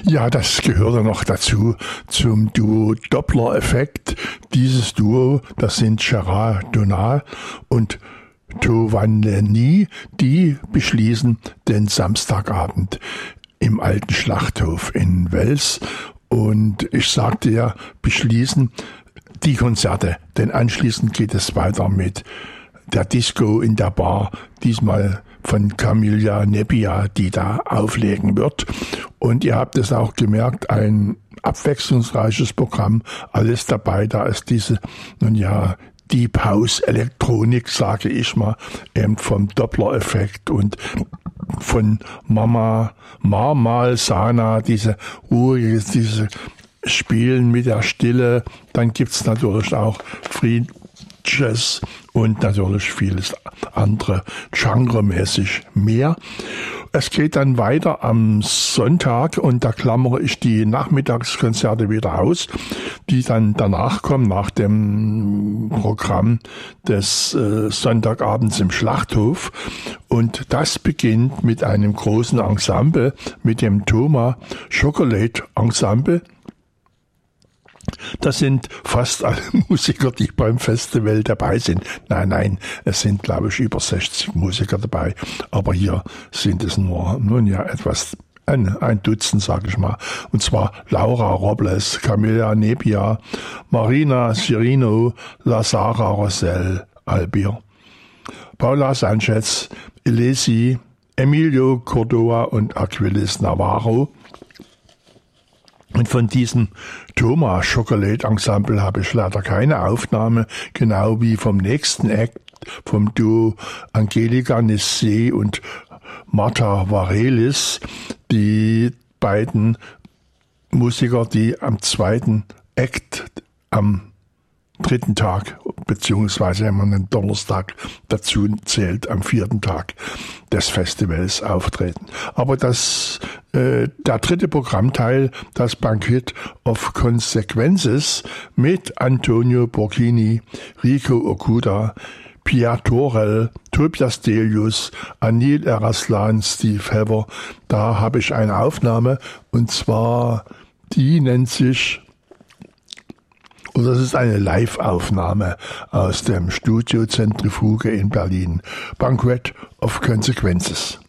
Ja, das gehörte noch dazu, zum Duo Doppler-Effekt. Dieses Duo, das sind Gerard Donat und Tovandeni, die beschließen den Samstagabend im alten Schlachthof in Wels. Und ich sagte ja, beschließen die Konzerte, denn anschließend geht es weiter mit der Disco in der Bar, diesmal von Camilla Nebbia, die da auflegen wird. Und ihr habt es auch gemerkt, ein abwechslungsreiches Programm, alles dabei. Da ist diese, nun ja, Deep House Elektronik, sage ich mal, eben vom Doppler-Effekt und von Marmal Sana, diese ruhige, diese Spielen mit der Stille. Dann gibt's natürlich auch Free Jazz und natürlich vieles andere genremäßig mehr. Es geht dann weiter am Sonntag und da klammere ich die Nachmittagskonzerte wieder aus, die dann danach kommen, nach dem Programm des Sonntagabends im Schlachthof. Und das beginnt mit einem großen Ensemble, mit dem Thoma Chocolate Ensemble. Das sind fast alle Musiker, die beim Festival dabei sind. Nein, es sind, glaube ich, über 60 Musiker dabei. Aber hier sind es nur, nun ja, ein Dutzend, sage ich mal. Und zwar Laura Robles, Camilla Nebbia, Marina Cirino, Lazara Rosell, Albir, Paula Sanchez, Elesi, Emilio Cordoa und Aquiles Navarro. Und von diesem Thoma Chocolate Ensemble habe ich leider keine Aufnahme, genau wie vom nächsten Act, vom Duo Angelika Nissé und Marta Varelis, die beiden Musiker, die am zweiten Act am dritten Tag, beziehungsweise wenn man den Donnerstag dazu zählt, am vierten Tag des Festivals auftreten. Aber der dritte Programmteil, das Banquet of Consequences mit Antonio Borghini, Rico Okuda, Pia Torell, Tobias Delius, Anil Eraslan, Steve Hever. Da habe ich eine Aufnahme und zwar, die nennt sich, oder das ist eine Live-Aufnahme aus dem Studio Zentrifuge in Berlin. Banquet of Consequences.